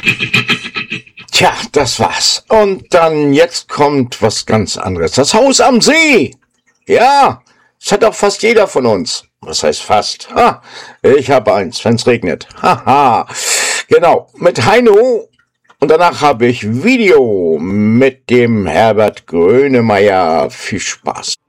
Tja, das war's. Und dann jetzt kommt was ganz anderes. Das Haus am See. Ja, das hat auch fast jeder von uns. Was heißt fast? Ha, ich habe eins, wenn's regnet. Haha. Genau, mit Heino. Und danach habe ich Video mit dem Herbert Grönemeyer. Viel Spaß.